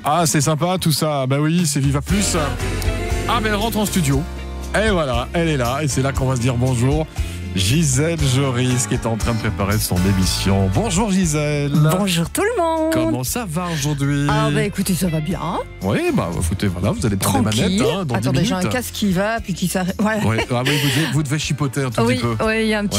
Ah, c'est sympa tout ça. Bah oui, c'est Viva Plus. Ah, mais elle rentre en studio. Et voilà, elle est là. Et c'est là qu'on va se dire bonjour. Gisèle Joris qui est en train de préparer son émission. Bonjour Gisèle. Bonjour tout le monde. Comment ça va aujourd'hui? Ah bah écoutez, ça va bien. Oui, bah écoutez, voilà, vous allez prendre les manettes dans 10 Attendez, minutes. j'ai un casque qui va, puis qui s'arrête. Ouais. Ouais. Ah oui, vous devez chipoter un tout petit peu. Oui, il y a un petit